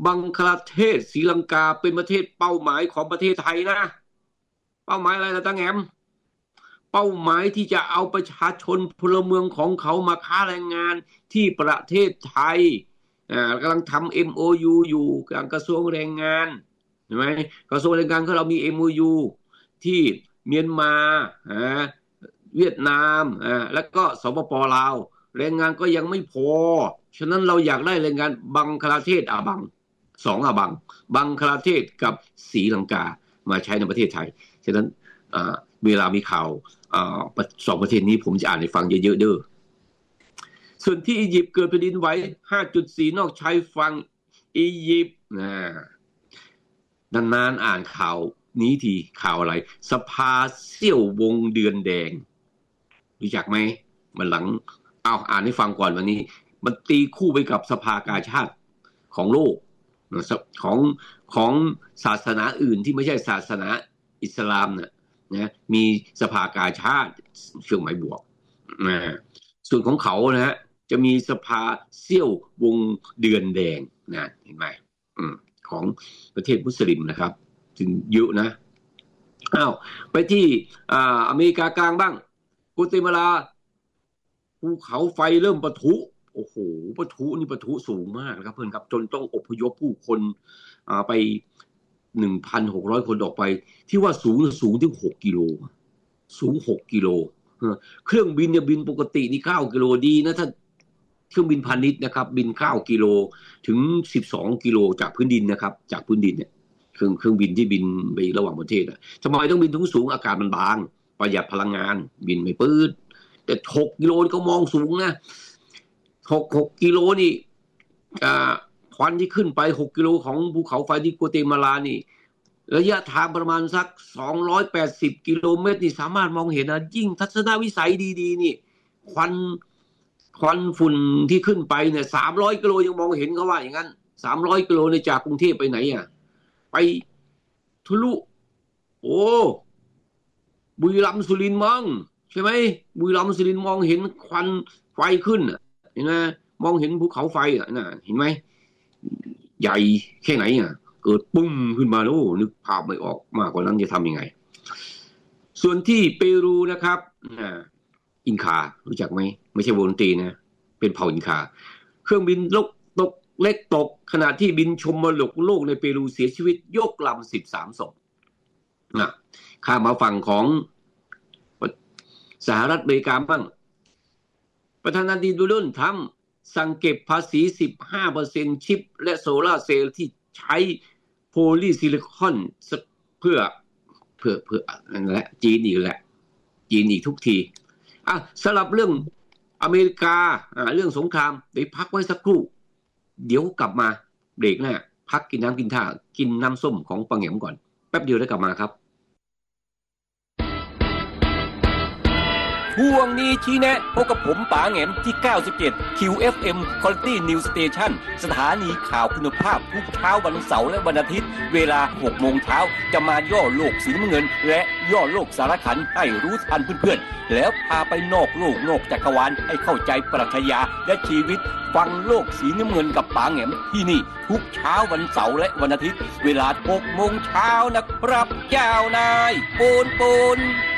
บังคลาเทศศรีลังกาเป็นประเทศเป้าหมายของประเทศไทยนะเป้าหมายอะไรล่ะตาแหมเป้าหมายที่จะเอาประชาชนพลเมืองของเขามาค้าแรงงานที่ประเทศไทยกำลังทำ MOU อยู่กับกระทรวงแรงงานเห็นไหมกระทรวงแรงงานของเรามี MOU ที่เมียนมาเวียดนามแล้วก็สปป.ลาวแรงงานก็ยังไม่พอฉะนั้นเราอยากได้แรงงานบังคลาเทศบังคลาเทศกับศรีลังกามาใช้ในประเทศไทยฉะนั้นเวลามีข่าวสองประเทศนี้ผมจะอ่านให้ฟังเยอะๆเด้อส่วนที่อียิปต์เกิดแผ่นดินไหว 5.4 นอกชายฝั่งอียิปต์นานๆอ่านข่าวนี้ทีข่าวอะไรสภาเสี้ยววงเดือนแดงรู้จักไหมมันหลังอ่านให้ฟังก่อนวันนี้มันตีคู่ไปกับสภากาชาติของโลกของศาสนาอื่นที่ไม่ใช่ศาสนาอิสลามนะมีสภากาชาติเครื่องหมายบวกส่วนของเขานะฮะจะมีสภาเสี้ยววงเดือนแดงนะเห็นไหมของประเทศมุสลิมนะครับถึงเยอะนะไปที่อเมริกากลางบ้างกัวเตมาลาภูเขาไฟเริ่มปะทุโอ้โหปะทุสูงมากนะครับเพื่อนครับจนต้องอพยพผู้คนไป 1,600 คนออกไปที่ว่าสูงถึง6 กิโลสูง6 กิโลเครื่องบินเนี่ยบินปกตินี่9 กิโลดีนะถ้าเครื่องบินพาณิชย์นะครับบิน9 กิโลถึง12 กิโลจากพื้นดินนะครับจากพื้นดินเนี่ยเครื่องบินที่บินไประหว่างประเทศทำไมต้องบินสูงอากาศมันบางประหยัดพลังงานบินไม่ปื้ดแต่6 กิโลก็มองสูงนะ6 กิโลนี่ควันที่ขึ้นไป6 กิโลของภูเขาไฟที่กัวเตมาลานี่ระยะทางประมาณสัก280 กิโลเมตรนี่สามารถมองเห็นนะยิ่งทัศนวิสัยดีๆนี่ควันฝุ่นที่ขึ้นไปเนี่ย300 กิโลยังมองเห็นเขาว่าอย่างนั้น300 กิโลในจากกรุงเทพไปไหนไปทะลุบุรีรัมย์สุรินทร์มั้งใช่ไหมบุรีรัมย์สุรินทร์มองเห็นควันไฟขึ้นเห็นไหมมองเห็นภูเขาไฟน่ะเห็นไหมใหญ่แค่ไหนเกิดปุ้มขึ้นมาแล้วนึกภาพไม่ออกมากกว่านั้นจะทำยังไงส่วนที่เปรูนะครับอินคารู้จักไหมไม่ใช่วงดนตรีนะเป็นเผ่าอินคาเครื่องบินเล็กตกขณะที่บินชมมรดกโลกในเปรูเสียชีวิตยกลำ13 ศพข้ามาฝั่งของสหรัฐอเมริกาบ้างประธานาธิบดีโดนัลด์ทรัมป์สั่งเก็บภาษี 15% ชิปและโซลาร์เซลล์ที่ใช้โพลีซิลิคอนเพื่อนั่นแหละจีนอีกทุกทีสำหรับเรื่องอเมริกาเรื่องสงครามไปพักไว้สักครู่เดี๋ยวกลับมาเบรกหน้าพักกินน้ำกินท่ากินน้ำส้มของปังแหมก่อนแป๊บเดียวได้กลับมาครับช่วงนี้ชี้แนะพบกับผมป๋าแหงที่97 QFM Quality News Station สถานีข่าวคุณภาพทุกเช้าวันเสาร์และวันอาทิตย์เวลา 6 โมงเช้าจะมาย่อโลกสีน้ำเงินและย่อโลกสารคันให้รู้ทันเพื่อนๆแล้วพาไปนอกโลกนอกจักรวาลให้เข้าใจปรัชญาและชีวิตฟังโลกสีน้ำเงินกับป๋าแหงที่นี่ทุกเช้าวันเสาร์และวันอาทิตย์เวลา 6 โมงเช้านะครับเจ้านายปูน